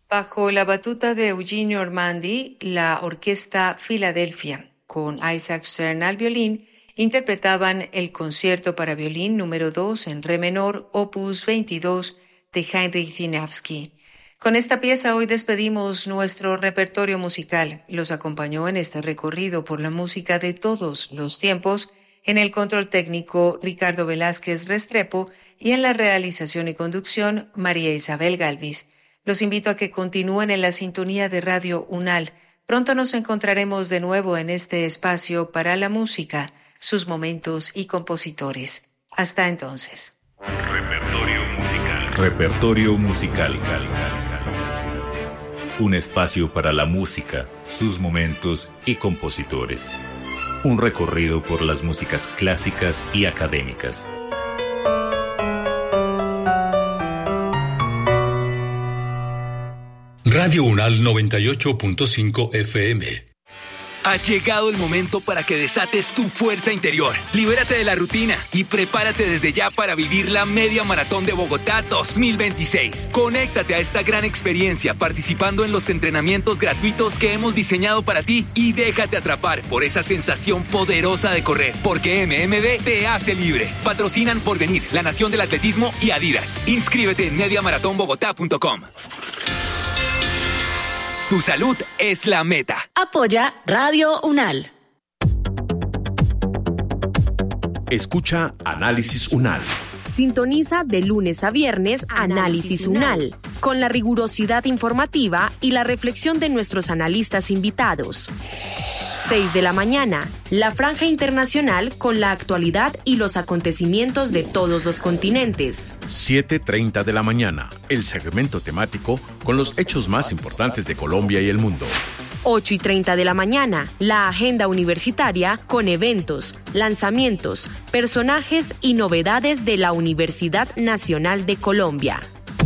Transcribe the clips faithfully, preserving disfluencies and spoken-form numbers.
Bajo la batuta de Eugene Ormandy, la Orquesta Filadelfia, con Isaac Stern al violín, interpretaban el concierto para violín número dos en re menor, opus veintidós, de Heinrich Wieniawski. Con esta pieza hoy despedimos nuestro repertorio musical. Los acompañó en este recorrido por la música de todos los tiempos, en el control técnico Ricardo Velázquez Restrepo y en la realización y conducción María Isabel Galvis. Los invito a que continúen en la sintonía de Radio UNAL. Pronto nos encontraremos de nuevo en este espacio para la música, sus momentos y compositores. Hasta entonces. Repertorio musical. Repertorio musical. Un espacio para la música, sus momentos y compositores. Un recorrido por las músicas clásicas y académicas. Radio UNAL noventa y ocho punto cinco F M. Ha llegado el momento para que desates tu fuerza interior. Libérate de la rutina y prepárate desde ya para vivir la Media Maratón de Bogotá dos mil veintiséis. Conéctate a esta gran experiencia participando en los entrenamientos gratuitos que hemos diseñado para ti y déjate atrapar por esa sensación poderosa de correr, porque M M D te hace libre. Patrocinan Porvenir, La Nación del Atletismo y Adidas. Inscríbete en media maratón bogotá punto com. Tu salud es la meta. Apoya Radio UNAL. Escucha Análisis UNAL. Sintoniza de lunes a viernes Análisis UNAL, con la rigurosidad informativa y la reflexión de nuestros analistas invitados. seis de la mañana, la franja internacional con la actualidad y los acontecimientos de todos los continentes. siete treinta de la mañana, el segmento temático con los hechos más importantes de Colombia y el mundo. ocho y treinta de la mañana, la agenda universitaria con eventos, lanzamientos, personajes y novedades de la Universidad Nacional de Colombia.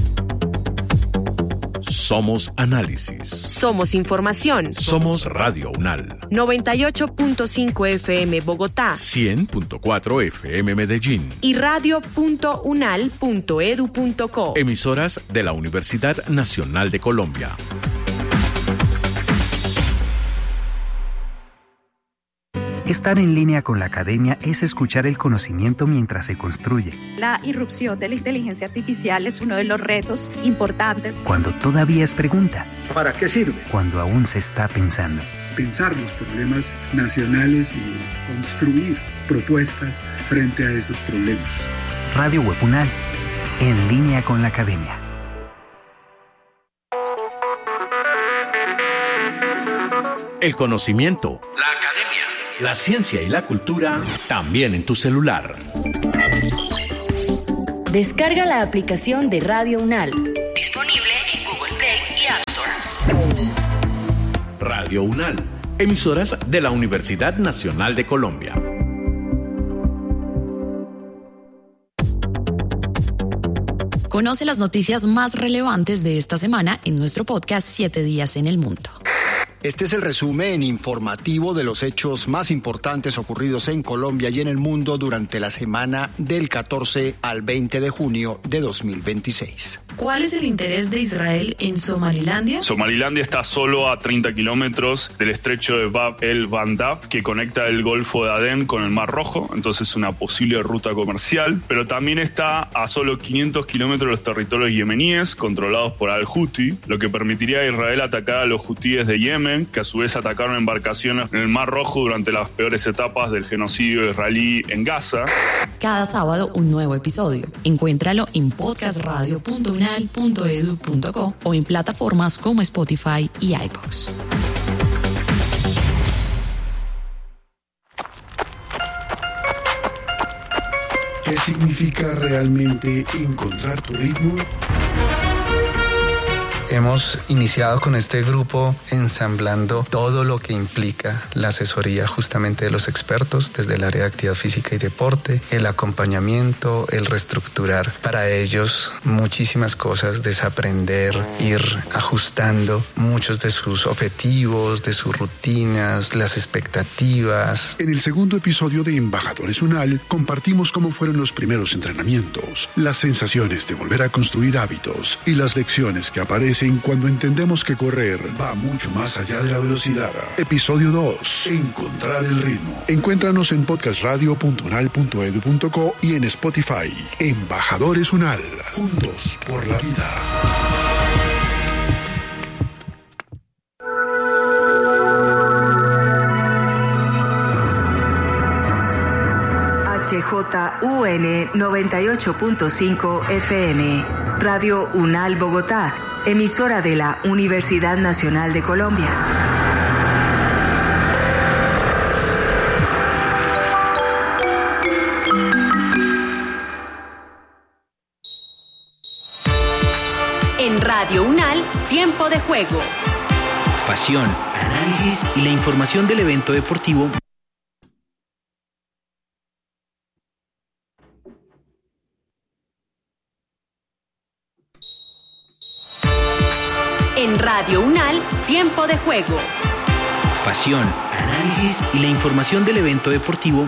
Somos análisis. Somos información. Somos Radio UNAL. noventa y ocho punto cinco F M Bogotá. cien punto cuatro F M Medellín. Y radio punto unal punto edu punto co. Emisoras de la Universidad Nacional de Colombia. Estar en línea con la academia es escuchar el conocimiento mientras se construye. La irrupción de la inteligencia artificial es uno de los retos importantes. Cuando todavía es pregunta. ¿Para qué sirve? Cuando aún se está pensando. Pensar los problemas nacionales y construir propuestas frente a esos problemas. Radio Web UNAL, en línea con la academia. El conocimiento, la academia, la ciencia y la cultura, también en tu celular. Descarga la aplicación de Radio UNAL. Disponible en Google Play y App Store. Radio UNAL, emisoras de la Universidad Nacional de Colombia. Conoce las noticias más relevantes de esta semana en nuestro podcast Siete Días en el Mundo. Este es el resumen informativo de los hechos más importantes ocurridos en Colombia y en el mundo durante la semana del catorce al veinte de junio de dos mil veintiséis. ¿Cuál es el interés de Israel en Somalilandia? Somalilandia está solo a treinta kilómetros del estrecho de Bab el-Bandab, que conecta el Golfo de Adén con el Mar Rojo, entonces es una posible ruta comercial, pero también está a solo quinientos kilómetros de los territorios yemeníes, controlados por al-Houthi, lo que permitiría a Israel atacar a los hutíes de Yemen, que a su vez atacaron embarcaciones en el Mar Rojo durante las peores etapas del genocidio israelí en Gaza. Cada sábado un nuevo episodio. Encuéntralo en podcast radio punto unal punto edu punto co o en plataformas como Spotify y iVoox. ¿Qué significa realmente encontrar tu ritmo? Hemos iniciado con este grupo ensamblando todo lo que implica la asesoría justamente de los expertos desde el área de actividad física y deporte, el acompañamiento, el reestructurar para ellos muchísimas cosas, desaprender, ir ajustando muchos de sus objetivos, de sus rutinas, las expectativas. En el segundo episodio de Embajadores UNAL compartimos cómo fueron los primeros entrenamientos, las sensaciones de volver a construir hábitos y las lecciones que aparecen aparecen cuando entendemos que correr va mucho más allá de la velocidad. Episodio dos. Encontrar el ritmo. Encuéntranos en podcast radio punto unal punto edu punto co y en Spotify. Embajadores Unal. Juntos por la vida. H J U N noventa y ocho punto cinco F M, Radio Unal Bogotá, emisora de la Universidad Nacional de Colombia. En Radio Unal, tiempo de juego. Pasión, análisis y la información del evento deportivo. En Radio Unal, tiempo de juego. Pasión, análisis y la información del evento deportivo.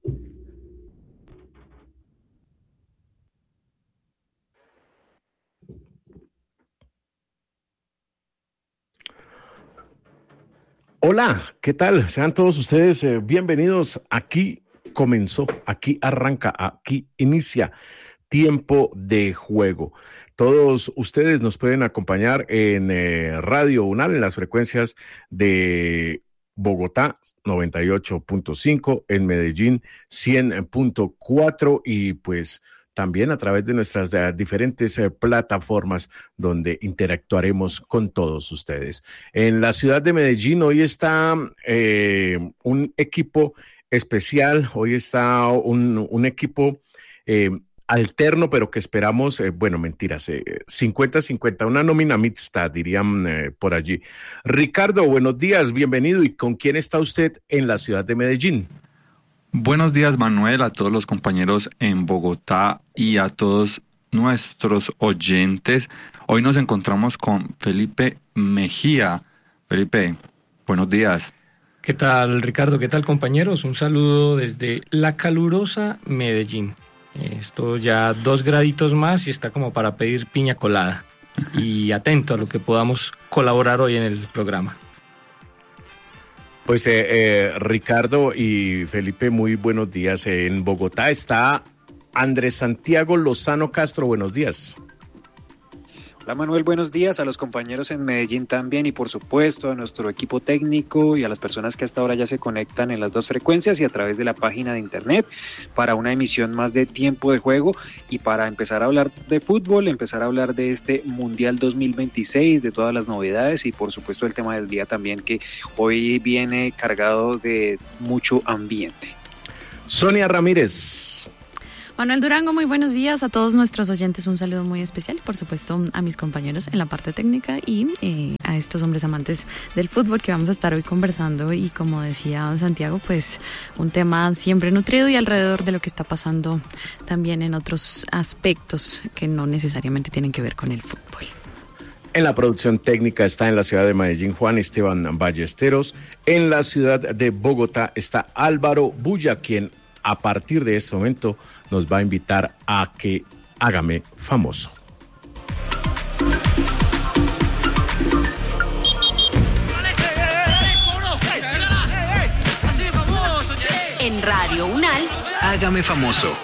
Hola, ¿qué tal? Sean todos ustedes eh, bienvenidos. Aquí comenzó, aquí arranca, aquí inicia tiempo de juego. Todos ustedes nos pueden acompañar en eh, Radio Unal, en las frecuencias de Bogotá noventa y ocho punto cinco, en Medellín cien punto cuatro y pues también a través de nuestras uh, diferentes uh, plataformas donde interactuaremos con todos ustedes. En la ciudad de Medellín hoy está eh, un equipo especial, hoy está un, un equipo eh, alterno, pero que esperamos, eh, bueno, mentiras, eh, cincuenta cincuenta, una nómina mixta, dirían eh, por allí. Ricardo, buenos días, bienvenido. ¿Y con quién está usted en la ciudad de Medellín? Buenos días, Manuel, a todos los compañeros en Bogotá y a todos nuestros oyentes. Hoy nos encontramos con Felipe Mejía. Felipe, buenos días. ¿Qué tal, Ricardo? ¿Qué tal, compañeros? Un saludo desde la calurosa Medellín. Esto ya dos graditos más y está como para pedir piña colada. Y atento a lo que podamos colaborar hoy en el programa. Pues eh, eh, Ricardo y Felipe, muy buenos días. En Bogotá está Andrés Santiago Lozano Castro. Buenos días. Hola Manuel, buenos días a los compañeros en Medellín también y por supuesto a nuestro equipo técnico y a las personas que hasta ahora ya se conectan en las dos frecuencias y a través de la página de internet para una emisión más de tiempo de juego y para empezar a hablar de fútbol, empezar a hablar de este Mundial dos mil veintiséis, de todas las novedades y por supuesto el tema del día también que hoy viene cargado de mucho ambiente. Sonia Ramírez. Manuel Durango, muy buenos días a todos nuestros oyentes, un saludo muy especial, por supuesto a mis compañeros en la parte técnica y eh, a estos hombres amantes del fútbol que vamos a estar hoy conversando y como decía Santiago, pues un tema siempre nutrido y alrededor de lo que está pasando también en otros aspectos que no necesariamente tienen que ver con el fútbol. En la producción técnica está en la ciudad de Medellín Juan Esteban Ballesteros, en la ciudad de Bogotá está Álvaro Bulla, quien a partir de este momento nos va a invitar a que hágame famoso. En Radio Unal, hágame famoso.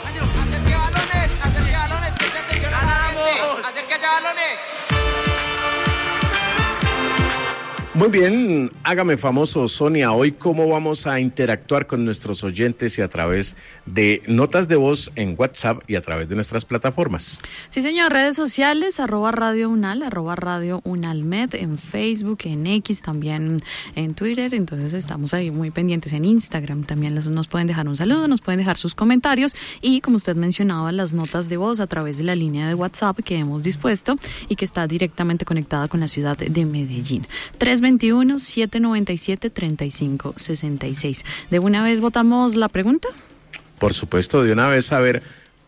Muy bien, hágame famoso, Sonia. Hoy, ¿cómo vamos a interactuar con nuestros oyentes y a través de notas de voz en WhatsApp y a través de nuestras plataformas? Sí, señor, redes sociales, arroba Radio Unal, arroba Radio Unalmed, en Facebook, en X, también en Twitter. Entonces estamos ahí muy pendientes en Instagram. También nos pueden dejar un saludo, nos pueden dejar sus comentarios y, como usted mencionaba, las notas de voz a través de la línea de WhatsApp que hemos dispuesto y que está directamente conectada con la ciudad de Medellín. tres veintiuno, siete noventa y siete, treinta y cinco sesenta y seis. ¿De una vez votamos la pregunta? Por supuesto, de una vez, a ver,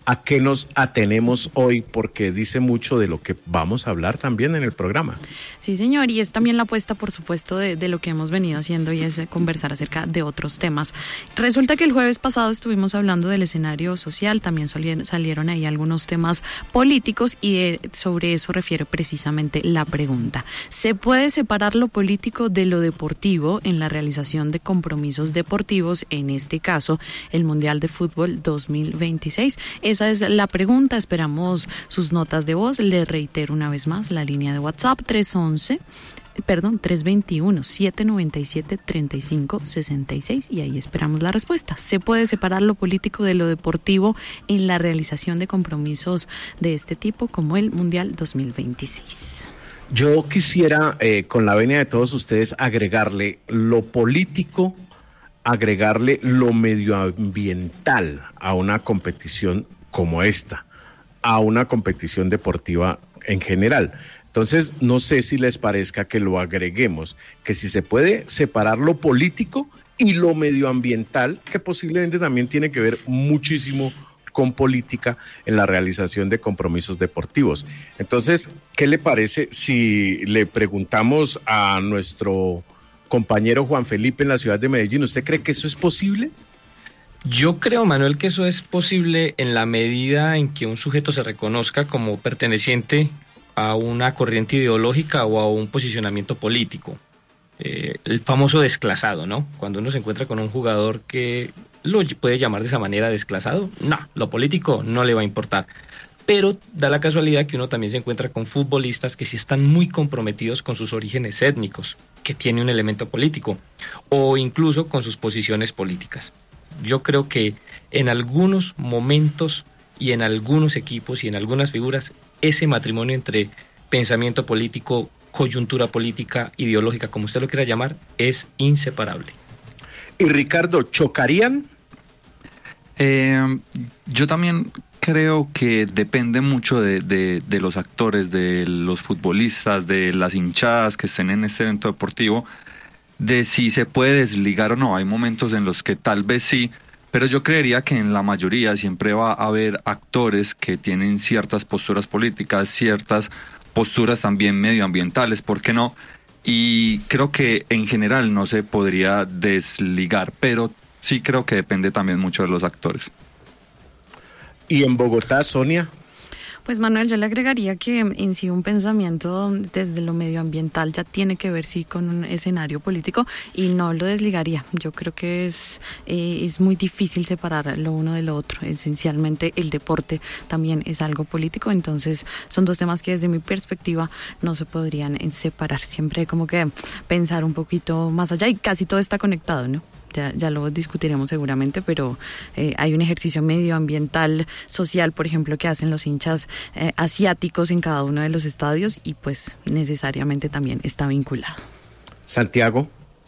¿A qué nos atenemos hoy? Porque dice mucho de lo que vamos a hablar también en el programa. Sí, señor, y es también la apuesta, por supuesto, de, de lo que hemos venido haciendo y es conversar acerca de otros temas. Resulta que el jueves pasado estuvimos hablando del escenario social, también salieron, salieron ahí algunos temas políticos y de, sobre eso refiere precisamente la pregunta. ¿Se puede separar lo político de lo deportivo en la realización de compromisos deportivos, en este caso el Mundial de Fútbol dos mil veintiséis? Esa es la pregunta, esperamos sus notas de voz. Le reitero una vez más la línea de WhatsApp tres once, perdón, tres veintiuno, setecientos noventa y siete, treinta y cinco sesenta y seis y ahí esperamos la respuesta. ¿Se puede separar lo político de lo deportivo en la realización de compromisos de este tipo como el Mundial dos mil veintiséis? Yo quisiera, eh, con la venia de todos ustedes, agregarle lo político, agregarle lo medioambiental a una competición como esta, a una competición deportiva en general. Entonces, no sé si les parezca que lo agreguemos, que si se puede separar lo político y lo medioambiental, que posiblemente también tiene que ver muchísimo con política en la realización de compromisos deportivos. Entonces, ¿qué le parece si le preguntamos a nuestro compañero Juan Felipe en la ciudad de Medellín? ¿Usted cree que eso es posible? Yo creo, Manuel, que eso es posible en la medida en que un sujeto se reconozca como perteneciente a una corriente ideológica o a un posicionamiento político. Eh, el famoso desclasado, ¿no? Cuando uno se encuentra con un jugador que lo puede llamar de esa manera desclasado, no, lo político no le va a importar. Pero da la casualidad que uno también se encuentra con futbolistas que sí están muy comprometidos con sus orígenes étnicos, que tiene un elemento político, o incluso con sus posiciones políticas. Yo creo que en algunos momentos y en algunos equipos y en algunas figuras, ese matrimonio entre pensamiento político, coyuntura política, ideológica, como usted lo quiera llamar, es inseparable. ¿Y Ricardo, chocarían? Eh, yo también creo que depende mucho de, de, de los actores, de los futbolistas, de las hinchadas que estén en este evento deportivo, de si se puede desligar o no. Hay momentos en los que tal vez sí, pero yo creería que en la mayoría siempre va a haber actores que tienen ciertas posturas políticas, ciertas posturas también medioambientales, ¿por qué no? Y creo que en general no se podría desligar, pero sí creo que depende también mucho de los actores. ¿Y en Bogotá, Sonia? Pues Manuel, yo le agregaría que en sí un pensamiento desde lo medioambiental ya tiene que ver sí con un escenario político y no lo desligaría. Yo creo que es, eh, es muy difícil separar lo uno de lo otro. Esencialmente el deporte también es algo político, entonces son dos temas que desde mi perspectiva no se podrían separar. Siempre hay como que pensar un poquito más allá y casi todo está conectado, ¿no? Ya, ya lo discutiremos seguramente, pero eh, hay un ejercicio medioambiental, social, por ejemplo, que hacen los hinchas eh, asiáticos en cada uno de los estadios y pues necesariamente también está vinculado. Santiago.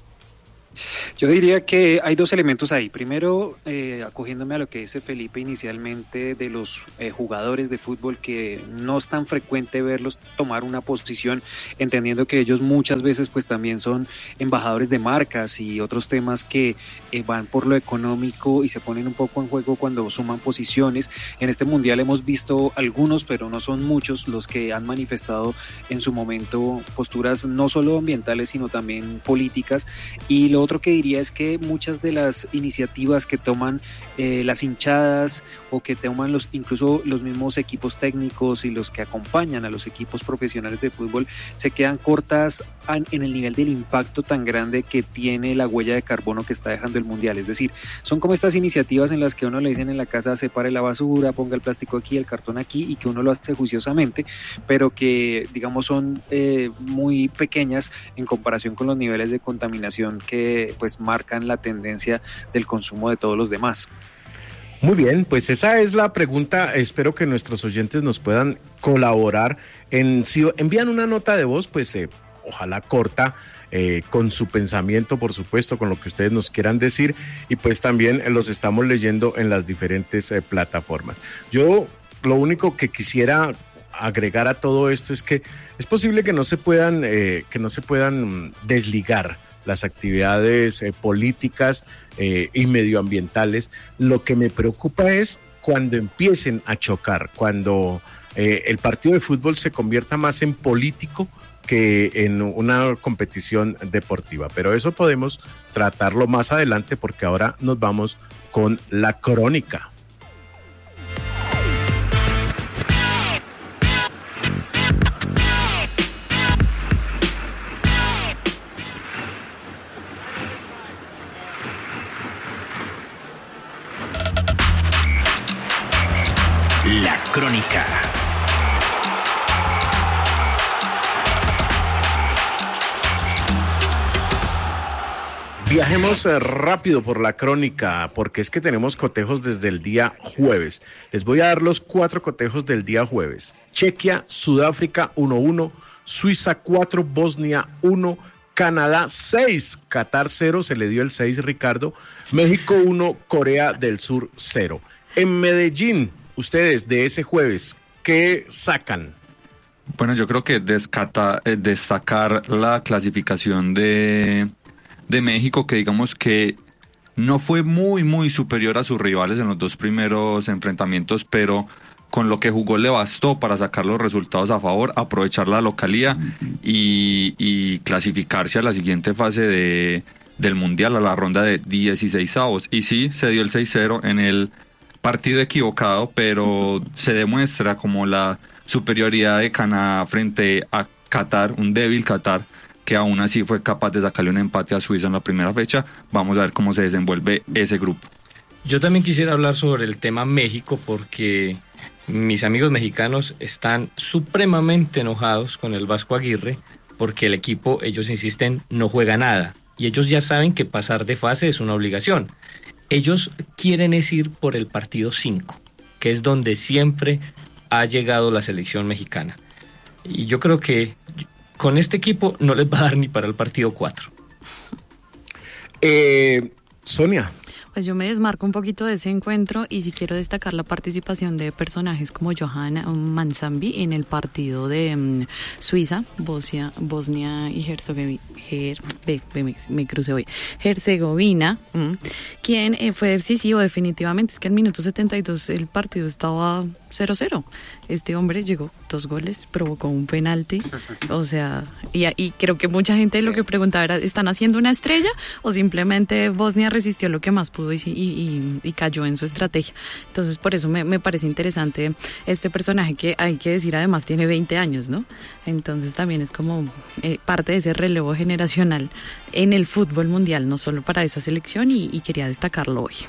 Yo diría que hay dos elementos ahí. Primero, eh, acogiéndome a lo que dice Felipe inicialmente de los eh, jugadores de fútbol, que no es tan frecuente verlos tomar una posición, entendiendo que ellos muchas veces pues también son embajadores de marcas y otros temas que eh, van por lo económico y se ponen un poco en juego cuando suman posiciones. En este mundial hemos visto algunos, pero no son muchos, los que han manifestado en su momento posturas no solo ambientales sino también políticas. Y lo otro que diría es que muchas de las iniciativas que toman eh, las hinchadas o que toman los incluso los mismos equipos técnicos y los que acompañan a los equipos profesionales de fútbol se quedan cortas en el nivel del impacto tan grande que tiene la huella de carbono que está dejando el mundial. Es decir, son como estas iniciativas en las que uno le dicen en la casa separe la basura, ponga el plástico aquí, el cartón aquí, y que uno lo hace juiciosamente, pero que digamos son eh, muy pequeñas en comparación con los niveles de contaminación que pues marcan la tendencia del consumo de todos los demás. Muy bien, pues esa es la pregunta. Espero que nuestros oyentes nos puedan colaborar en, si envían una nota de voz, pues eh, ojalá corta, eh, con su pensamiento, por supuesto, con lo que ustedes nos quieran decir, y pues también los estamos leyendo en las diferentes eh, plataformas. Yo lo único que quisiera agregar a todo esto es que es posible que no se puedan, eh, que no se puedan desligar las actividades eh, políticas eh, y medioambientales. Lo que me preocupa es cuando empiecen a chocar, cuando eh, el partido de fútbol se convierta más en político que en una competición deportiva. Pero eso podemos tratarlo más adelante porque ahora nos vamos con la crónica. La crónica. Viajemos eh, rápido por la crónica, porque es que tenemos cotejos desde el día jueves. Les voy a dar los cuatro cotejos del día jueves. Chequia, Sudáfrica uno uno, Suiza cuatro, Bosnia uno, Canadá seis, Qatar cero, se le dio el seis, Ricardo, México uno, Corea del Sur cero. En Medellín, ustedes de ese jueves, ¿qué sacan? Bueno, yo creo que descata, eh, destacar la clasificación de, de México, que digamos que no fue muy, muy superior a sus rivales en los dos primeros enfrentamientos, pero con lo que jugó le bastó para sacar los resultados a favor, aprovechar la localía y, y clasificarse a la siguiente fase de, del Mundial, a la ronda de dieciseisavos. Y sí, se dio el seis cero en el partido equivocado, pero se demuestra como la superioridad de Canadá frente a Qatar, un débil Qatar, que aún así fue capaz de sacarle un empate a Suiza en la primera fecha. Vamos a ver cómo se desenvuelve ese grupo. Yo también quisiera hablar sobre el tema México, porque mis amigos mexicanos están supremamente enojados con el Vasco Aguirre, porque el equipo, ellos insisten, no juega nada, y ellos ya saben que pasar de fase es una obligación. Ellos quieren es ir por el partido cinco, que es donde siempre ha llegado la selección mexicana. Y yo creo que con este equipo no les va a dar ni para el partido cuatro. Eh, Sonia. Pues yo me desmarco un poquito de ese encuentro y si quiero destacar la participación de personajes como Johanna Manzambi en el partido de um, Suiza, Bosnia, Bosnia y Herzegovina, Her, me, me crucé hoy, Herzegovina, um, quien eh, fue decisivo definitivamente. Es que al minuto setenta y dos el partido estaba cero cero. Este hombre llegó dos goles, provocó un penalti, o sea, y, y creo que mucha gente lo que preguntaba era, ¿están haciendo una estrella o simplemente Bosnia resistió lo que más pudo y, y, y, y cayó en su estrategia? Entonces por eso me, me parece interesante este personaje, que hay que decir además tiene veinte años, ¿no? Entonces también es como eh, parte de ese relevo generacional en el fútbol mundial, no solo para esa selección, y, y quería destacarlo hoy.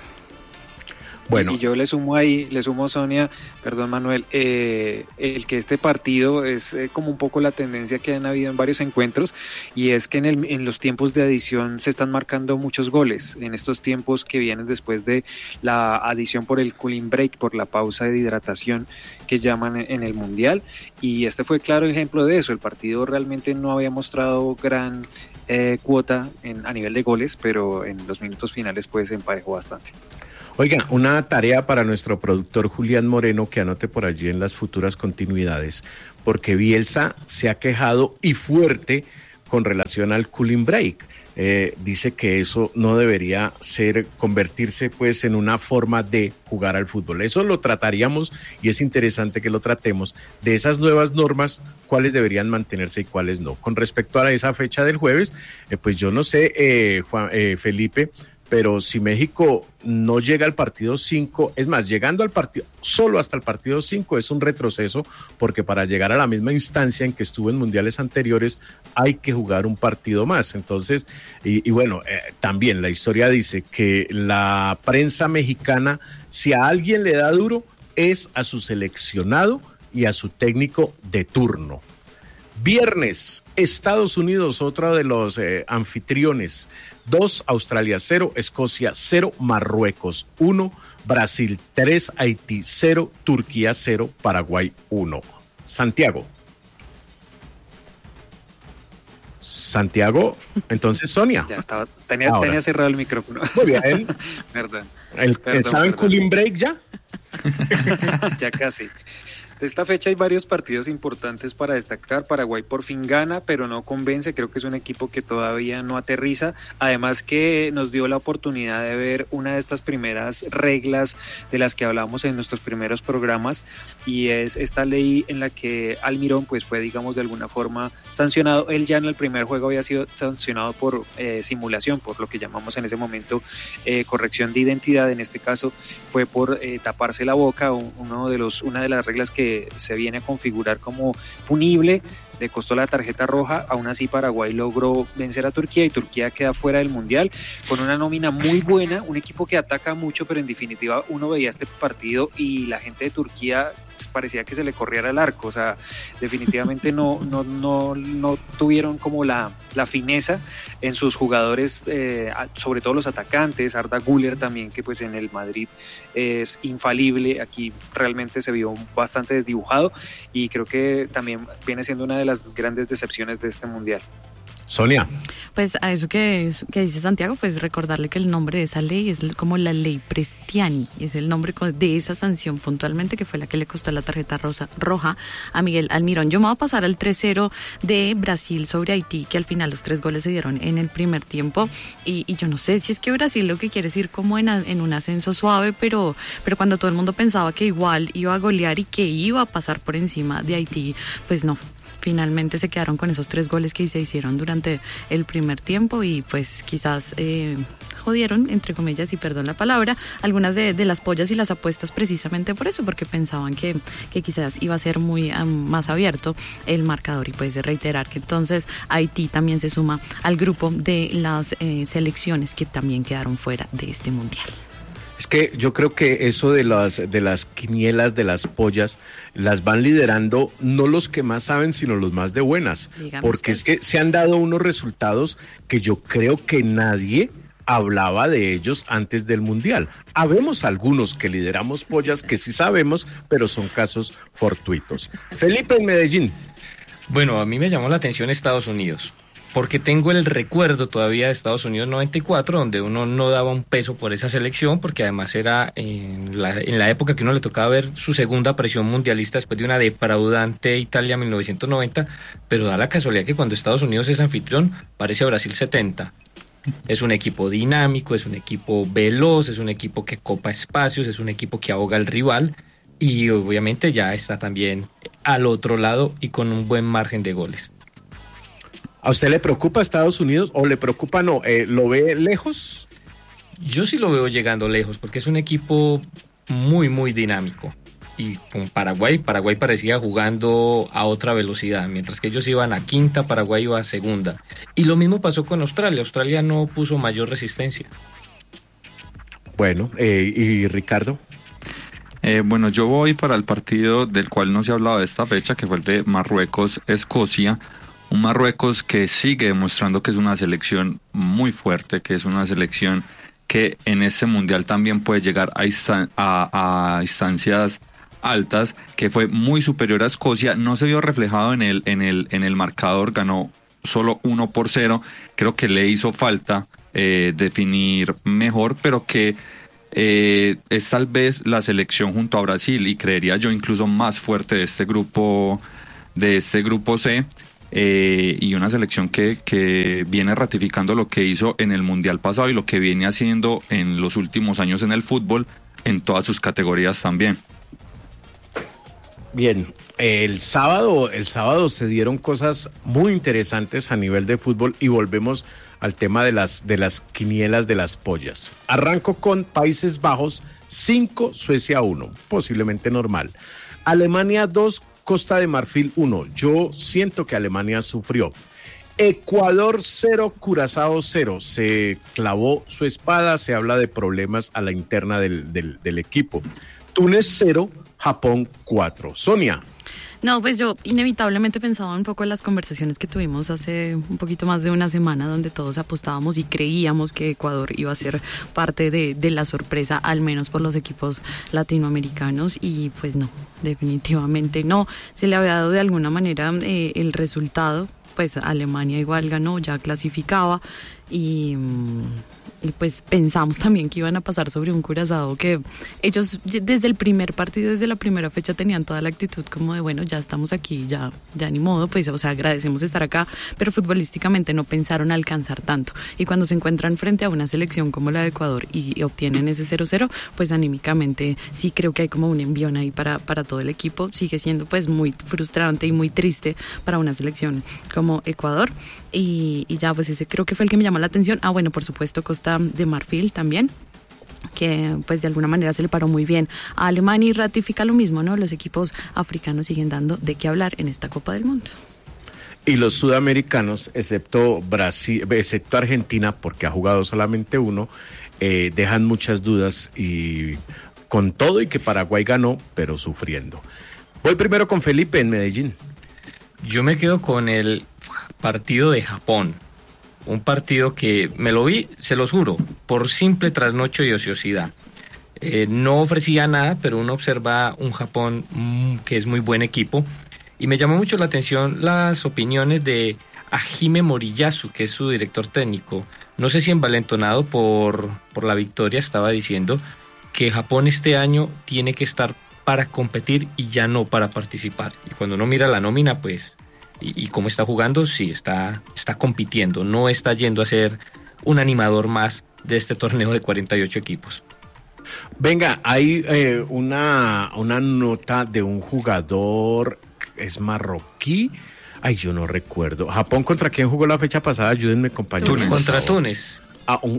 Bueno. Y yo le sumo ahí, le sumo, Sonia, perdón Manuel, eh, el que este partido es eh, como un poco la tendencia que han habido en varios encuentros, y es que en, el, en los tiempos de adición se están marcando muchos goles, en estos tiempos que vienen después de la adición por el cooling break, por la pausa de hidratación que llaman en, en el Mundial, y este fue claro ejemplo de eso. El partido realmente no había mostrado gran eh, cuota en, a nivel de goles, pero en los minutos finales pues se emparejó bastante. Oiga, una tarea para nuestro productor Julián Moreno, que anote por allí en las futuras continuidades, porque Bielsa se ha quejado y fuerte con relación al cooling break. Eh, dice que eso no debería ser, convertirse pues en una forma de jugar al fútbol. Eso lo trataríamos y es interesante que lo tratemos, de esas nuevas normas, cuáles deberían mantenerse y cuáles no. Con respecto a esa fecha del jueves, eh, pues yo no sé, eh, Juan, eh, Felipe, pero si México no llega al partido cinco, es más, llegando al partido, solo hasta el partido cinco es un retroceso, porque para llegar a la misma instancia en que estuvo en mundiales anteriores hay que jugar un partido más. Entonces, y, y bueno, eh, también la historia dice que la prensa mexicana, si a alguien le da duro, es a su seleccionado y a su técnico de turno. Viernes, Estados Unidos, otro de los eh, anfitriones, dos, Australia cero, Escocia cero, Marruecos uno, Brasil tres, Haití cero, Turquía cero, Paraguay uno. Santiago. Santiago, entonces Sonia. Ya estaba, tenía, tenía cerrado el micrófono. Muy bien. Perdón. El, perdón ¿Saben perdón. cooling break ya? Ya casi. De esta fecha hay varios partidos importantes para destacar. Paraguay por fin gana, pero no convence. Creo que es un equipo que todavía no aterriza. Además que nos dio la oportunidad de ver una de estas primeras reglas de las que hablamos en nuestros primeros programas, y es esta ley en la que Almirón pues fue, digamos, de alguna forma sancionado. Él ya en el primer juego había sido sancionado por eh, simulación, por lo que llamamos en ese momento eh, corrección de identidad. En este caso fue por eh, taparse la boca, uno de los, una de las reglas que se viene a configurar como punible. Le costó la tarjeta roja. Aún así Paraguay logró vencer a Turquía y Turquía queda fuera del Mundial con una nómina muy buena, un equipo que ataca mucho, pero en definitiva uno veía este partido y la gente de Turquía pues, parecía que se le corriera el arco. O sea, definitivamente no, no, no, no tuvieron como la, la fineza en sus jugadores, eh, sobre todo los atacantes. Arda Güler también, que pues en el Madrid es infalible, aquí realmente se vio bastante desdibujado, y creo que también viene siendo una de las grandes decepciones de este Mundial. Sonia. Pues a eso que, que dice Santiago, pues recordarle que el nombre de esa ley es como la ley Prestiani, es el nombre de esa sanción puntualmente que fue la que le costó la tarjeta rosa, roja a Miguel Almirón. Yo me voy a pasar al tres cero de Brasil sobre Haití, que al final los tres goles se dieron en el primer tiempo, y, y yo no sé si es que Brasil lo que quiere es ir como en, en un ascenso suave, pero, pero cuando todo el mundo pensaba que igual iba a golear y que iba a pasar por encima de Haití, pues no. Finalmente se quedaron con esos tres goles que se hicieron durante el primer tiempo y pues quizás eh, jodieron, entre comillas, y perdón la palabra, algunas de, de las pollas y las apuestas precisamente por eso, porque pensaban que, que quizás iba a ser muy um, más abierto el marcador. Y pues de reiterar que entonces Haití también se suma al grupo de las eh, selecciones que también quedaron fuera de este Mundial. Es que yo creo que eso de las de las quinielas, de las pollas, las van liderando no los que más saben, sino los más de buenas. Dígame porque usted. Es que se han dado unos resultados que yo creo que nadie hablaba de ellos antes del Mundial. Habemos algunos que lideramos pollas que sí sabemos, pero son casos fortuitos. Felipe en Medellín. Bueno, a mí me llamó la atención Estados Unidos, porque tengo el recuerdo todavía de Estados Unidos noventa y cuatro, donde uno no daba un peso por esa selección, porque además era en la, en la época que uno le tocaba ver su segunda aparición mundialista después de una defraudante Italia mil novecientos noventa, pero da la casualidad que cuando Estados Unidos es anfitrión, parece Brasil setenta. Es un equipo dinámico, es un equipo veloz, es un equipo que copa espacios, es un equipo que ahoga al rival, y obviamente ya está también al otro lado y con un buen margen de goles. ¿A usted le preocupa Estados Unidos o le preocupa no? Eh, ¿Lo ve lejos? Yo sí lo veo llegando lejos porque es un equipo muy, muy dinámico. Y con Paraguay, Paraguay parecía jugando a otra velocidad. Mientras que ellos iban a quinta, Paraguay iba a segunda. Y lo mismo pasó con Australia. Australia no puso mayor resistencia. Bueno, eh, ¿y Ricardo? Eh, bueno, yo voy para el partido del cual no se ha hablado de esta fecha, que fue el de Marruecos-Escocia. Un Marruecos que sigue demostrando que es una selección muy fuerte, que es una selección que en este mundial también puede llegar a, instan- a, a instancias altas, que fue muy superior a Escocia. No se vio reflejado en el, en el, en el marcador, ganó solo uno por cero. Creo que le hizo falta eh, definir mejor, pero que eh, es tal vez la selección junto a Brasil, y creería yo incluso más fuerte de este grupo, de este grupo C. Eh, y una selección que, que viene ratificando lo que hizo en el Mundial pasado y lo que viene haciendo en los últimos años en el fútbol, en todas sus categorías también. Bien, el sábado, el sábado se dieron cosas muy interesantes a nivel de fútbol y volvemos al tema de las, de las quinielas de las pollas. Arranco con Países Bajos cinco, Suecia uno, posiblemente normal. Alemania dos, Costa de Marfil uno. Yo siento que Alemania sufrió. Ecuador cero, Curazao cero. Se clavó su espada, se habla de problemas a la interna del, del, del equipo. Túnez cero, Japón cuatro. Sonia. No, pues yo inevitablemente pensaba un poco en las conversaciones que tuvimos hace un poquito más de una semana, donde todos apostábamos y creíamos que Ecuador iba a ser parte de, de la sorpresa, al menos por los equipos latinoamericanos, y pues no, definitivamente no. Se le había dado de alguna manera eh, el resultado pues Alemania igual ganó, ya clasificaba y... Y pues pensamos también que iban a pasar sobre un Curazao que ellos desde el primer partido, desde la primera fecha tenían toda la actitud como de bueno, ya estamos aquí, ya, ya ni modo, pues o sea, agradecemos estar acá, pero futbolísticamente no pensaron alcanzar tanto. Y cuando se encuentran frente a una selección como la de Ecuador y, y obtienen ese cero cero, pues anímicamente sí creo que hay como un envión ahí para, para todo el equipo. Sigue siendo pues muy frustrante y muy triste para una selección como Ecuador. Y, y ya, pues ese creo que fue el que me llamó la atención. Ah, bueno, por supuesto, Costa de Marfil también, que pues de alguna manera se le paró muy bien a Alemania y ratifica lo mismo, ¿no? Los equipos africanos siguen dando de qué hablar en esta Copa del Mundo. Y los sudamericanos, excepto Brasil, excepto Argentina, porque ha jugado solamente uno, eh, dejan muchas dudas y con todo y que Paraguay ganó, pero sufriendo. Voy primero con Felipe en Medellín. Yo me quedo con el partido de Japón, un partido que me lo vi, se los juro, por simple trasnocho y ociosidad. Eh, no ofrecía nada, pero uno observa un Japón mmm, que es muy buen equipo, y me llamó mucho la atención las opiniones de Hajime Moriyasu, que es su director técnico. No sé si envalentonado por, por la victoria, estaba diciendo que Japón este año tiene que estar para competir y ya no para participar. Y cuando uno mira la nómina, pues... Y, y cómo está jugando, sí, está, está compitiendo, no está yendo a ser un animador más de este torneo de cuarenta y ocho equipos. Venga, hay eh, una, una nota de un jugador, es marroquí, ay, yo no recuerdo. ¿Japón contra quién jugó la fecha pasada? Ayúdenme, compañeros. Túnez. Contra Túnez. Ah, un,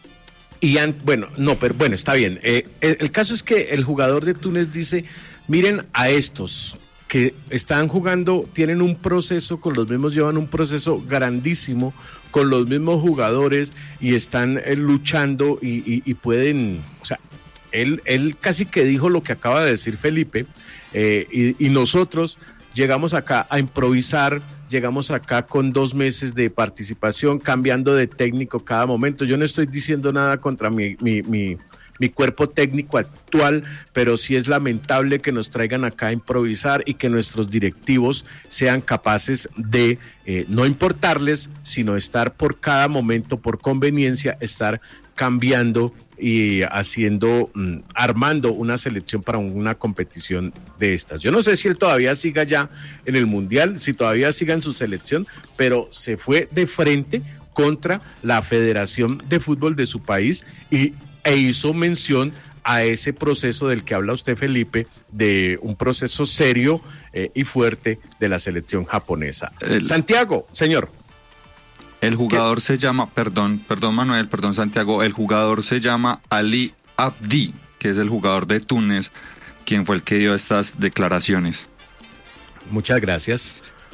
y an, bueno, no, pero bueno, está bien. Eh, el, el caso es que el jugador de Túnez dice, miren a estos que están jugando, tienen un proceso con los mismos, llevan un proceso grandísimo con los mismos jugadores y están eh, luchando y, y, y pueden, o sea, él, él casi que dijo lo que acaba de decir Felipe, eh, y, y nosotros llegamos acá a improvisar, llegamos acá con dos meses de participación, cambiando de técnico cada momento. Yo no estoy diciendo nada contra mi, mi, mi mi cuerpo técnico actual, pero sí es lamentable que nos traigan acá a improvisar y que nuestros directivos sean capaces de eh, no importarles, sino estar por cada momento, por conveniencia, estar cambiando y haciendo, mm, armando una selección para una competición de estas. Yo no sé si él todavía siga ya en el Mundial, si todavía siga en su selección, pero se fue de frente contra la Federación de Fútbol de su país y e hizo mención a ese proceso del que habla usted, Felipe, de un proceso serio eh, y fuerte de la selección japonesa. El, Santiago, señor. El jugador ¿Qué? se llama, perdón, perdón Manuel, perdón Santiago, el jugador se llama Ali Abdi, que es el jugador de Túnez, quien fue el que dio estas declaraciones. Muchas gracias.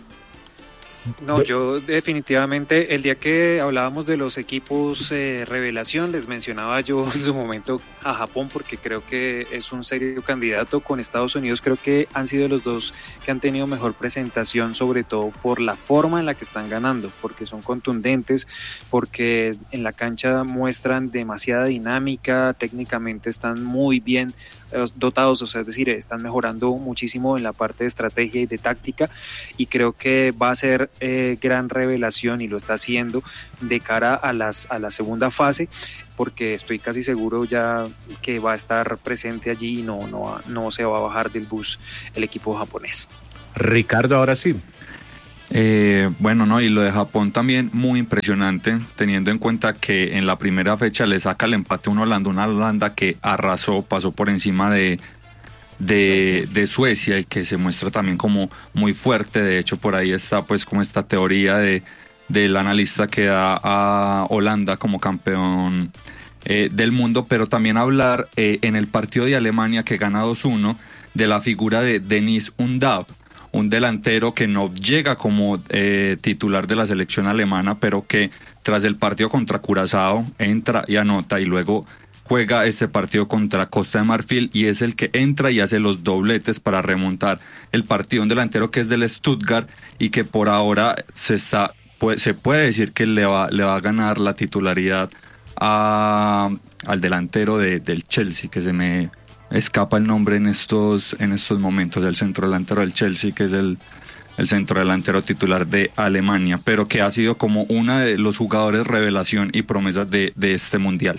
No, yo definitivamente, el día que hablábamos de los equipos eh, revelación, les mencionaba yo en su momento a Japón, porque creo que es un serio candidato. Con Estados Unidos creo que han sido los dos que han tenido mejor presentación, sobre todo por la forma en la que están ganando, porque son contundentes, porque en la cancha muestran demasiada dinámica, técnicamente están muy bien dotados, o sea, es decir, están mejorando muchísimo en la parte de estrategia y de táctica, y creo que va a ser eh, gran revelación, y lo está haciendo de cara a las a la segunda fase, porque estoy casi seguro ya que va a estar presente allí y no, no, no se va a bajar del bus el equipo japonés. Ricardo, ahora sí. Eh, bueno, no, y lo de Japón también muy impresionante, teniendo en cuenta que en la primera fecha le saca el empate a una Holanda, una Holanda que arrasó, pasó por encima de, de, de Suecia, y que se muestra también como muy fuerte. De hecho, por ahí está pues como esta teoría de del analista que da a Holanda como campeón eh, del mundo, pero también hablar eh, en el partido de Alemania que gana dos uno de la figura de Deniz Undav, un delantero que no llega como eh, titular de la selección alemana, pero que tras el partido contra Curazao entra y anota, y luego juega este partido contra Costa de Marfil y es el que entra y hace los dobletes para remontar el partido. Un delantero que es del Stuttgart y que por ahora se está puede, se puede decir que le va, le va a ganar la titularidad a, al delantero de, del Chelsea, que se me escapa el nombre en estos en estos momentos, del centro delantero del Chelsea, que es el el centrodelantero titular de Alemania, pero que ha sido como uno de los jugadores revelación y promesas de, de este mundial.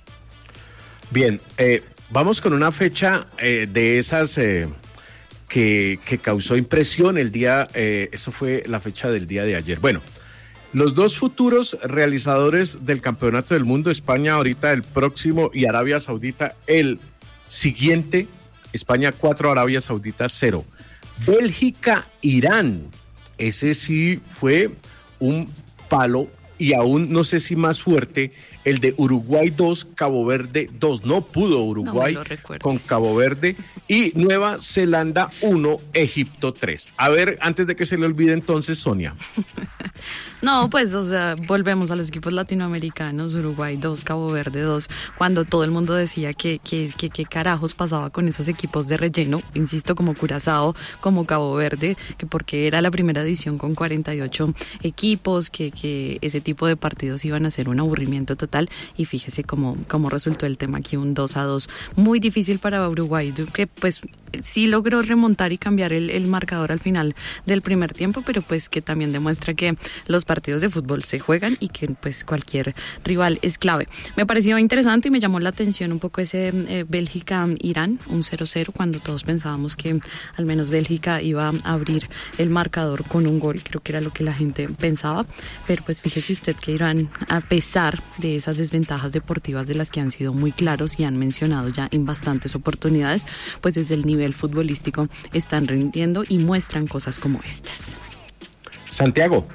Bien, eh, vamos con una fecha eh, de esas eh, que, que causó impresión el día, eh, eso fue la fecha del día de ayer. Bueno, los dos futuros realizadores del Campeonato del Mundo, España ahorita el próximo y Arabia Saudita el siguiente, España cuatro, Arabia Saudita cero. Bélgica, Irán, ese sí fue un palo y aún no sé si más fuerte, el de Uruguay dos, Cabo Verde dos, no pudo Uruguay no con Cabo Verde, y Nueva Zelanda uno, Egipto tres. A ver, antes de que se le olvide entonces, Sonia. No, pues, o sea, volvemos a los equipos latinoamericanos, Uruguay dos, Cabo Verde dos, cuando todo el mundo decía que que, que, que carajos pasaba con esos equipos de relleno, insisto, como Curazao, como Cabo Verde, que porque era la primera edición con cuarenta y ocho equipos, que, que ese tipo de partidos iban a ser un aburrimiento total, y fíjese cómo, cómo resultó el tema aquí, un dos a dos, muy difícil para Uruguay, que pues sí logró remontar y cambiar el, el marcador al final del primer tiempo, pero pues que también demuestra que los partidos de fútbol se juegan y que pues cualquier rival es clave. Me pareció interesante y me llamó la atención un poco ese eh, Bélgica-Irán, un cero cero, cuando todos pensábamos que al menos Bélgica iba a abrir el marcador con un gol, creo que era lo que la gente pensaba, pero pues fíjese usted que Irán, a pesar de esas desventajas deportivas de las que han sido muy claros y han mencionado ya en bastantes oportunidades, pues desde el nivel futbolístico están rindiendo y muestran cosas como estas. Santiago.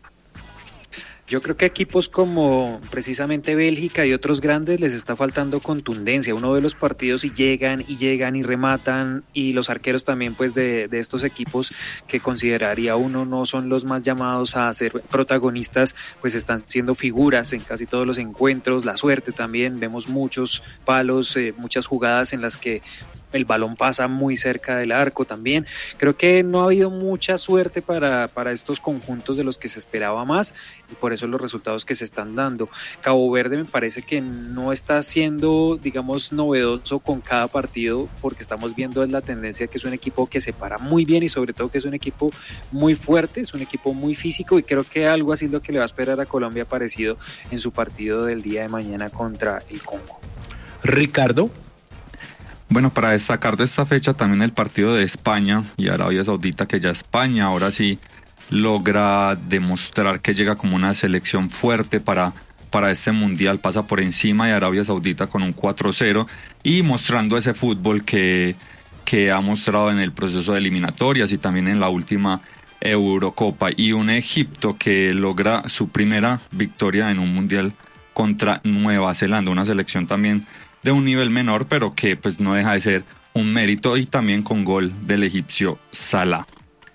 Yo creo que equipos como precisamente Bélgica y otros grandes les está faltando contundencia. Uno ve los partidos y llegan y llegan y rematan, y los arqueros también pues de, de estos equipos que consideraría uno no son los más llamados a ser protagonistas, pues están siendo figuras en casi todos los encuentros. La suerte también, vemos muchos palos, eh, muchas jugadas en las que el balón pasa muy cerca del arco también. Creo que no ha habido mucha suerte para, para estos conjuntos de los que se esperaba más, y por eso los resultados que se están dando. Cabo Verde me parece que no está siendo, digamos, novedoso con cada partido, porque estamos viendo la tendencia que es un equipo que se para muy bien y sobre todo que es un equipo muy fuerte, es un equipo muy físico, y creo que algo así es lo que le va a esperar a Colombia parecido en su partido del día de mañana contra el Congo. Ricardo. Bueno, para destacar de esta fecha también el partido de España y Arabia Saudita, que ya España ahora sí logra demostrar que llega como una selección fuerte para, para este mundial, pasa por encima de Arabia Saudita con un cuatro cero y mostrando ese fútbol que, que ha mostrado en el proceso de eliminatorias y también en la última Eurocopa, y un Egipto que logra su primera victoria en un mundial contra Nueva Zelanda, una selección también de un nivel menor, pero que pues no deja de ser un mérito, y también con gol del egipcio Salah.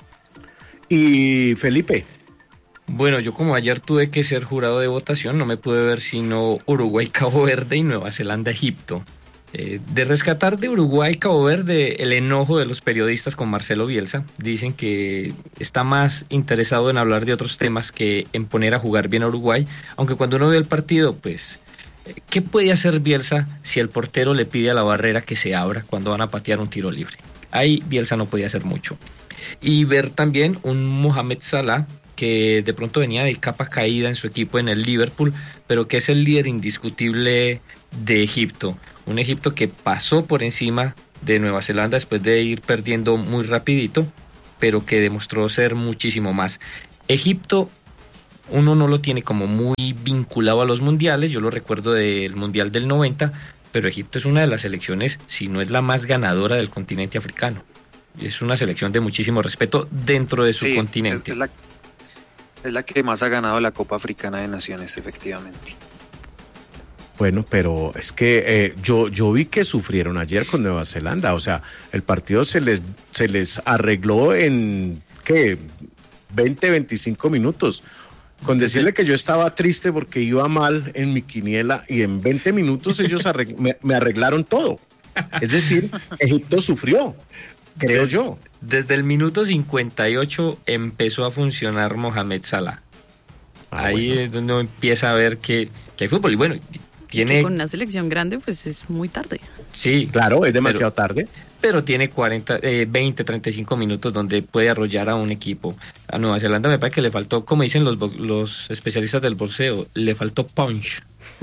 Y Felipe. Bueno, yo como ayer tuve que ser jurado de votación, no me pude ver sino Uruguay, Cabo Verde y Nueva Zelanda, Egipto. Eh, de rescatar de Uruguay, Cabo Verde, el enojo de los periodistas con Marcelo Bielsa. Dicen que está más interesado en hablar de otros temas que en poner a jugar bien a Uruguay, aunque cuando uno ve el partido, pues ¿qué puede hacer Bielsa si el portero le pide a la barrera que se abra cuando van a patear un tiro libre? Ahí Bielsa no podía hacer mucho. Y ver también un Mohamed Salah que de pronto venía de capa caída en su equipo en el Liverpool, pero que es el líder indiscutible de Egipto. Un Egipto que pasó por encima de Nueva Zelanda después de ir perdiendo muy rapidito, pero que demostró ser muchísimo más. Egipto, uno no lo tiene como muy vinculado a los mundiales, yo lo recuerdo del mundial del noventa, pero Egipto es una de las selecciones, si no es la más ganadora del continente africano. Es una selección de muchísimo respeto dentro de su sí, continente. Es la, es la que más ha ganado la Copa Africana de Naciones, efectivamente. Bueno, pero es que eh, yo, yo vi que sufrieron ayer con Nueva Zelanda, o sea, el partido se les, se les arregló en, ¿qué? veinte, veinticinco minutos. Con decirle que yo estaba triste porque iba mal en mi quiniela, y en veinte minutos ellos arregl- me, me arreglaron todo. Es decir, Egipto sufrió, creo desde, yo. Desde el minuto cincuenta y ocho empezó a funcionar Mohamed Salah. Ah, Ahí bueno. es donde uno empieza a ver que, que hay fútbol. Y bueno, tiene... con una selección grande, pues es muy tarde. Sí. Claro, es demasiado pero, tarde. pero tiene cuarenta, eh, veinte, treinta y cinco minutos donde puede arrollar a un equipo. A Nueva Zelanda me parece que le faltó, como dicen los, los especialistas del boxeo, le faltó punch.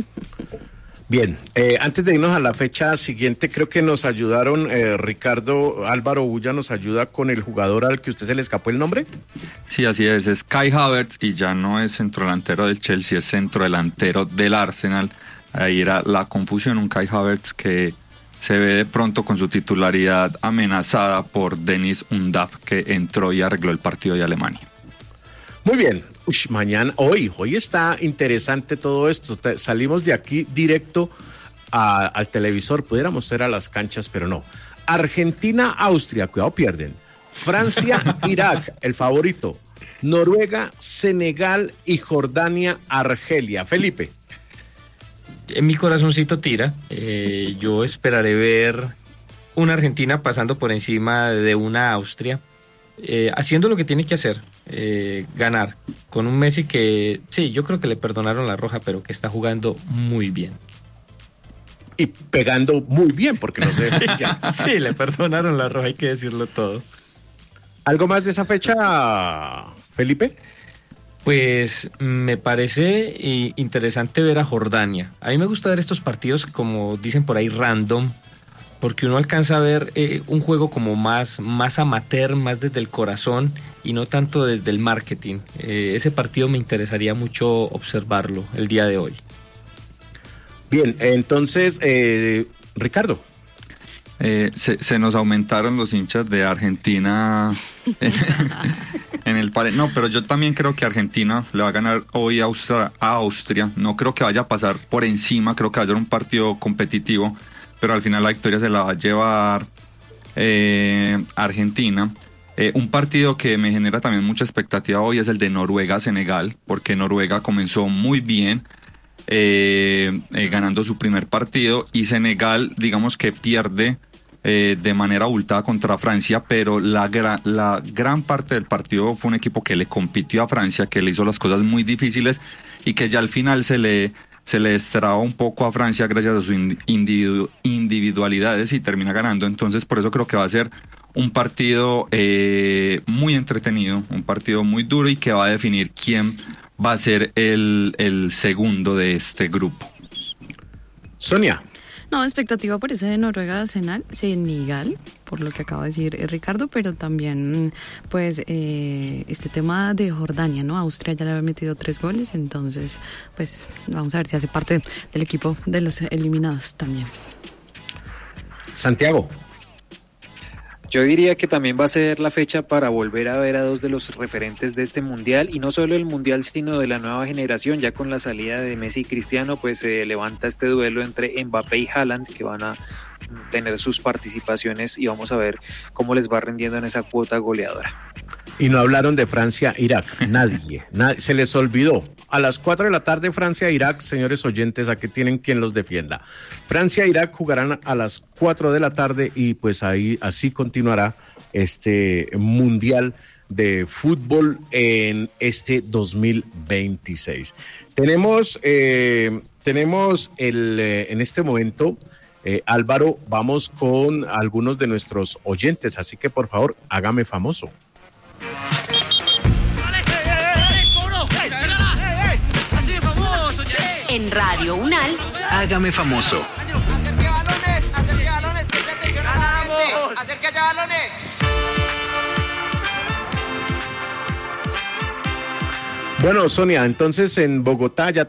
Bien, eh, antes de irnos a la fecha siguiente, creo que nos ayudaron, eh, Ricardo Álvaro Ulla nos ayuda con el jugador al que usted se le escapó el nombre. Sí, así es, es Kai Havertz y ya no es centrodelantero del Chelsea, es centrodelantero del Arsenal. Ahí era la confusión, un Kai Havertz que se ve de pronto con su titularidad amenazada por Denis Undav, que entró y arregló el partido de Alemania. Muy bien, Ush, mañana, hoy, hoy está interesante todo esto. Te, salimos de aquí directo a, al televisor, pudiéramos ser a las canchas, pero no. Argentina, Austria, cuidado, pierden. Francia, Irak, el favorito. Noruega, Senegal y Jordania, Argelia. Felipe. En mi corazoncito tira, eh, yo esperaré ver una Argentina pasando por encima de una Austria, eh, haciendo lo que tiene que hacer, eh, ganar, con un Messi que, sí, yo creo que le perdonaron la roja, pero que está jugando muy bien. Y pegando muy bien, porque no sé. Sí, le perdonaron la roja, hay que decirlo todo. ¿Algo más de esa fecha, Felipe? Pues me parece interesante ver a Jordania. A mí me gusta ver estos partidos, como dicen por ahí, random, porque uno alcanza a ver eh, un juego como más, más amateur, más desde el corazón y no tanto desde el marketing. Eh, ese partido me interesaría mucho observarlo el día de hoy. Bien, entonces, eh, Ricardo. Eh, se, se nos aumentaron los hinchas de Argentina en, en el pare. No, pero yo también creo que Argentina le va a ganar hoy a Austria, a Austria. No creo que vaya a pasar por encima, creo que va a ser un partido competitivo, pero al final la victoria se la va a llevar eh, Argentina. Eh, un partido que me genera también mucha expectativa hoy es el de Noruega-Senegal, porque Noruega comenzó muy bien, Eh, eh, ganando su primer partido, y Senegal, digamos que pierde eh, de manera abultada contra Francia, pero la, gra- la gran parte del partido fue un equipo que le compitió a Francia, que le hizo las cosas muy difíciles y que ya al final se le, se le destraba un poco a Francia gracias a sus individu- individualidades y termina ganando. Entonces por eso creo que va a ser un partido eh, muy entretenido, un partido muy duro y que va a definir quién va a ser el, el segundo de este grupo. Sonia. No, expectativa por ese de Noruega, Senegal, por lo que acaba de decir Ricardo, pero también pues eh, este tema de Jordania, ¿no? Austria ya le había metido tres goles, entonces pues vamos a ver si hace parte del equipo de los eliminados también. Santiago. Yo diría que también va a ser la fecha para volver a ver a dos de los referentes de este mundial, y no solo el mundial sino de la nueva generación. Ya con la salida de Messi y Cristiano pues se eh, levanta este duelo entre Mbappé y Haaland, que van a tener sus participaciones y vamos a ver cómo les va rindiendo en esa cuota goleadora. Y no hablaron de Francia-Irak, nadie, nadie, se les olvidó. A las cuatro de la tarde Francia-Irak, señores oyentes, aquí tienen quien los defienda. Francia-Irak jugarán a las cuatro de la tarde y pues ahí así continuará este mundial de fútbol en este dos mil veintiséis. Tenemos, eh, tenemos el, eh, en este momento, eh, Álvaro, vamos con algunos de nuestros oyentes, así que por favor, hágame famoso. En Radio Unal, hágame famoso. Bueno, Sonia, entonces en Bogotá ya